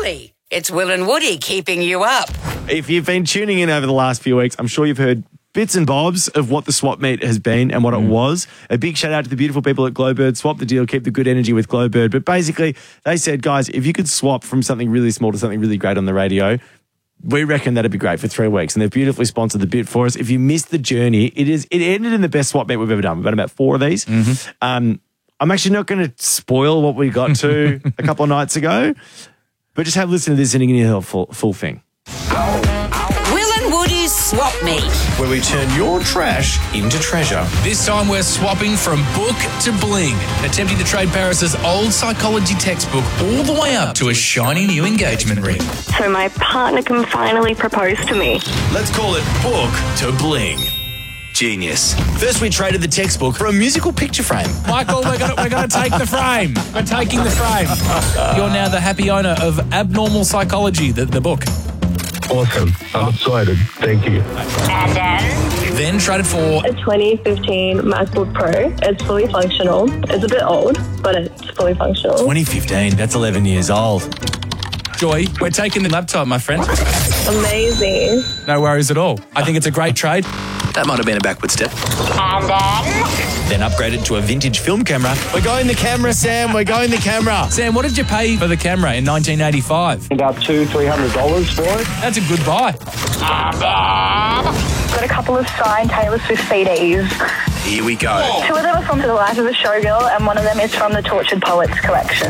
Really? It's Will and Woody keeping you up. If you've been tuning in over the last few weeks, I'm sure you've heard bits and bobs of what the swap meet has been and what it was. A big shout out to the beautiful people at Glowbird. Swap the deal, keep the good energy with Glowbird. But basically, they said, guys, if you could swap from something really small to something really great on the radio, we reckon that'd be great for 3 weeks. And they've beautifully sponsored the bit for us. If you missed the journey, it ended in the best swap meet we've ever done. We've done about 4 of these. I'm actually not going to spoil what we got to a couple of nights ago, but just have a listen to this and you can hear the full thing. Will and Woody's Swap Meet. Where we turn your trash into treasure. This time we're swapping from book to bling, attempting to trade Paris's old psychology textbook all the way up to a shiny new engagement ring. So my partner can finally propose to me. Let's call it book to bling. Genius. First, we traded the textbook for a musical picture frame. Michael, we're gonna take the frame. We're taking the frame. You're now the happy owner of Abnormal Psychology, the book. Awesome. I'm excited. Thank you. And Then traded for a 2015 MacBook Pro. It's fully functional. It's a bit old, but it's fully functional. 2015, that's 11 years old. Joy. We're taking the laptop, my friend. Amazing. No worries at all. I think it's a great trade. That might have been a backward step. And Then upgraded to a vintage film camera. We're going the camera, Sam. We're going the camera. Sam, what did you pay for the camera in 1985? About $200-300 for it. That's a good buy. got a couple of signed Taylor Swift CDs. Here we go. 2 of them are from The Life of a Showgirl, and one of them is from the Tortured Poets collection.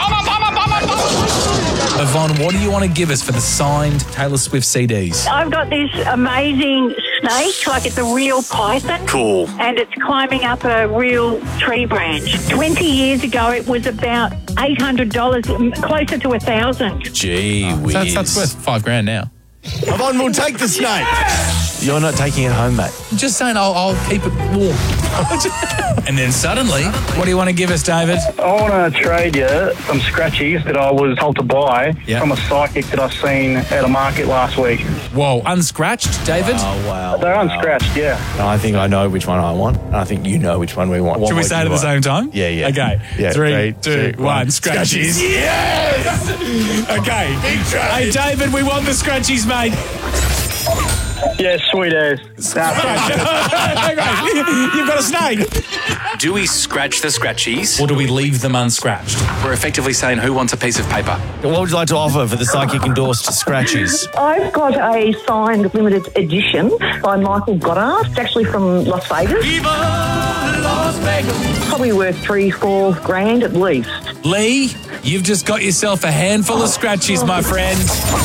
Yvonne, what do you want to give us for the signed Taylor Swift CDs? I've got this amazing snake, like it's a real python. Cool. And it's climbing up a real tree branch. 20 years ago, it was about $800, closer to $1,000. Gee whiz. That's worth $5,000 now. Yvonne, we'll take the snake. You're not taking it home, mate. I'm just saying I'll keep it warm. And then suddenly, what do you want to give us, David? I want to trade you some scratchies that I was told to buy from a psychic that I've seen at a market last week. Whoa, unscratched, David? Oh, wow. They're unscratched, yeah. I think I know which one I want, and I think you know which one we want. Should we say it at the same time? Yeah. Okay. Yeah, 3, 2, 1. Scratchies. Yes! Okay. Big trade. Hey, David, we want the scratchies, mate. Yeah, sweet as. You've got a snake. Do we scratch the scratchies? Or do we leave them unscratched? We're effectively saying who wants a piece of paper? What would you like to offer for the psychic endorsed scratchies? I've got a signed limited edition by Michael Goddard. It's actually from Las Vegas. Las Vegas. Probably worth $3-4 grand at least. Lee, you've just got yourself a handful of scratchies, my friend.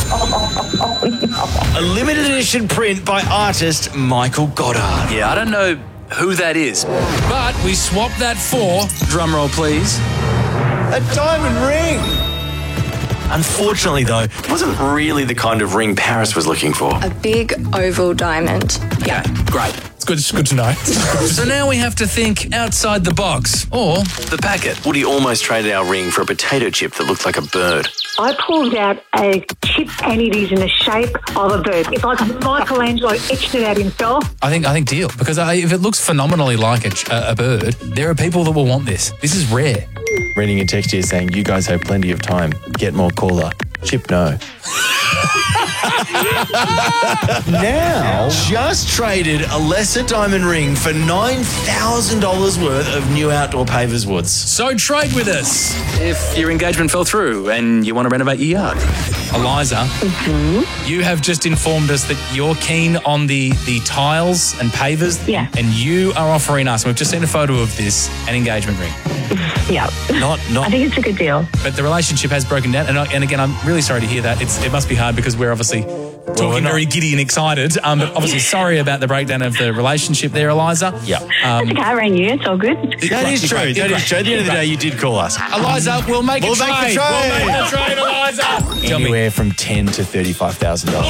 A limited edition print by artist Michael Goddard. Yeah, I don't know who that is. But we swapped that for, Drumroll, please. A diamond ring. Unfortunately, though, it wasn't really the kind of ring Paris was looking for. A big oval diamond. Okay, great. it's good to know. So now we have to think outside the box, or The packet. Woody almost traded our ring for a potato chip that looked like a bird. I pulled out a chip and it is in the shape of a bird. It's like Michelangelo etched it out himself. I think deal, because if it looks phenomenally like a bird, there are people that will want this. This is rare. Reading a text here saying, you guys have plenty of time. Get more caller. Chip, no. Now, just traded a lesser diamond ring for $9,000 worth of new outdoor pavers woods. So trade with us. If your engagement fell through and you want to renovate your yard. Eliza, you have just informed us that you're keen on the tiles and pavers. Yeah. And you are offering us, and we've just seen a photo of this, an engagement ring. Yeah. Not. I think it's a good deal. But the relationship has broken down. And again, I'm really sorry to hear that. It must be hard because we're obviously talking very giddy and excited. But obviously sorry about the breakdown of the relationship there, Eliza. Yeah. It's okay, I rang you. It's all good. That is true. At the end of the day, you did call us. Eliza, we'll make a trade. Make the trade. We'll make the trade, Eliza. Anywhere from $10,000 to $35,000.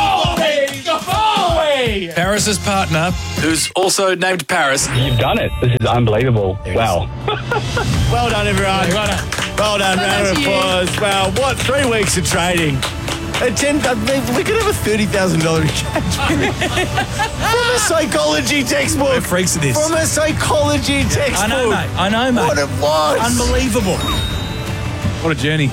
Holy! Paris's partner, Who's also named Paris. You've done it. This is unbelievable. Wow. Well done, everyone. Well done. Round of applause. Wow, what 3 weeks of trading. We could have a $30,000 engagement from a psychology textbook. we're freaks of this. From a psychology textbook. I know, mate. What it was. Unbelievable. What a journey.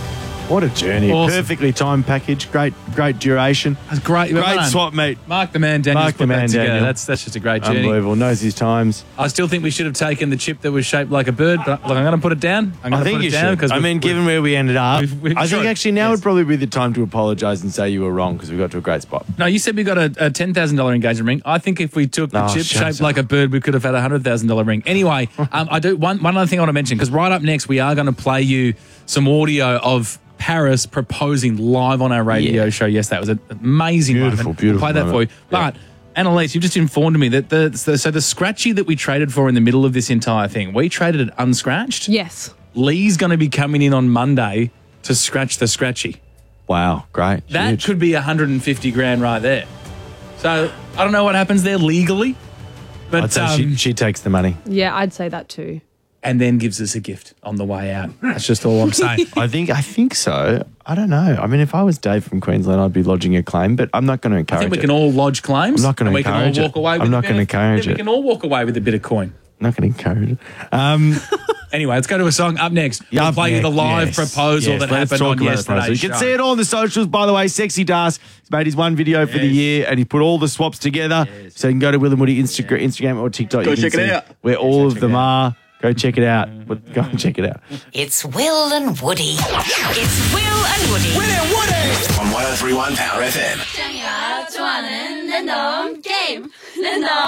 What a journey. Awesome. Perfectly timed package. Great duration. That's great. Great swap meet. Mark the man, Daniel. Mark the man, Daniel. That's just a great journey. Unbelievable. Knows his times. I still think we should have taken the chip that was shaped like a bird, but look, I'm going to put it down. I think you should. Given where we ended up, I think actually now would probably be the time to apologise and say you were wrong because we got to a great spot. No, you said we got a $10,000 engagement ring. I think if we took the chip shaped like a bird, we could have had a $100,000 ring. Anyway, I do one other thing I want to mention, because right up next we are going to play you some audio of Paris proposing live on our radio show. Yes, that was an amazing moment. We'll play that for you. But Annalise, you've just informed me that the scratchy that we traded for in the middle of this entire thing, we traded it unscratched. Yes. Lee's going to be coming in on Monday to scratch the scratchy. Wow, great. That Huge. could be 150 grand right there. So I don't know what happens there legally, but I'd say she takes the money. Yeah, I'd say that too. And then gives us a gift on the way out. That's just all I'm saying. I think so. I don't know. I mean, if I was Dave from Queensland, I'd be lodging a claim, but I'm not going to encourage it. I think we can all lodge claims. I'm not going to encourage it. I'm not going to encourage it. We can all walk away with a bit of coin. I'm not going to encourage it. Anyway, let's go to a song up next. We'll play you the live proposal that happened on yesterday's You can see it all on the socials, by the way. Sexy Das has made his one video for the year and he put all the swaps together. So you can go to Will and Woody Instagram or TikTok. Go check it out. Where all of them are. Go check it out. Go and check it out. It's Will and Woody. It's Will and Woody. Will and Woody. On 103.1 Power FM.